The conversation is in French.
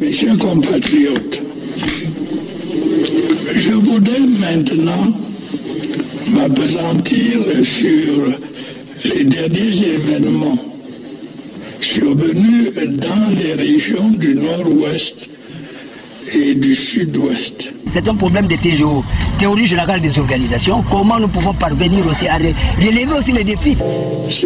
Mes chers compatriotes, je voudrais maintenant m'appesantir sur les derniers événements survenus dans les régions du nord-ouest et du sud-ouest. C'est un problème de TGO, théorie générale des organisations. Comment nous pouvons parvenir aussi à relever aussi les défis?